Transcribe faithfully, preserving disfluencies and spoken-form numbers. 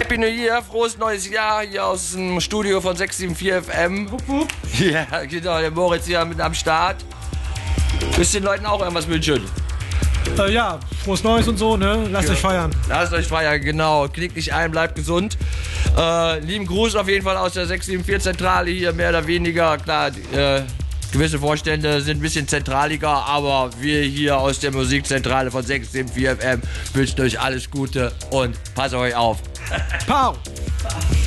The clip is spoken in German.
Happy New Year, frohes neues Jahr hier aus dem Studio von sechs sieben vier F M. Wupp, wupp. Ja, genau, der Moritz hier mit am Start. Müsst den Leuten auch irgendwas wünschen? Äh, ja, frohes Neues und so, ne? Lasst Ja. euch feiern. Lasst euch feiern, genau. Knickt nicht ein, bleibt gesund. Äh, lieben Gruß auf jeden Fall aus der sechs sieben vier Zentrale hier, mehr oder weniger. Klar, äh, gewisse Vorstände sind ein bisschen zentraliger, aber wir hier aus der Musikzentrale von sechs sieben vier F M wünschen euch alles Gute und passt auf euch auf. Pau!